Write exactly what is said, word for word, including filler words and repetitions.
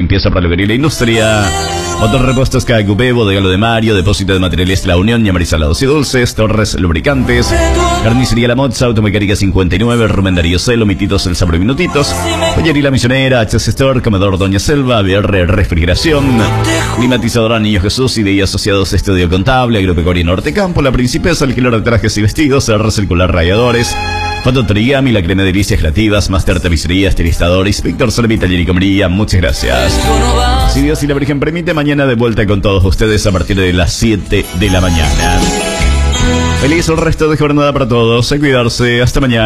limpieza para la industria. Motor Repuestos K Q P, Bodega Lo de Mario, Depósito de Materiales La Unión, Ñamar y Salados y Dulces, Torres Lubricantes, Carnicería La Mozza, Automecánica cincuenta y nueve, Rubén Darío Celo, Mititos El Sabor y Minutitos, Joyería La Misionera, H S Store, Comedor Doña Selva, B R Refrigeración, Climatizadora Niño Jesús, I D I Asociados Estudio Contable, Agropecuaria Norte Campo, La Principesa, Alquiler de Trajes y Vestidos, R Circular Radiadores, Fototrigami, La Crema de Delicias Creativas, Master Tapicería, Estilizadores, Víctor Solvi, Taller y Comería. Muchas gracias. Si Dios y la Virgen permite, mañana de vuelta con todos ustedes a partir de las siete de la mañana. Feliz el resto de jornada para todos. A cuidarse. Hasta mañana.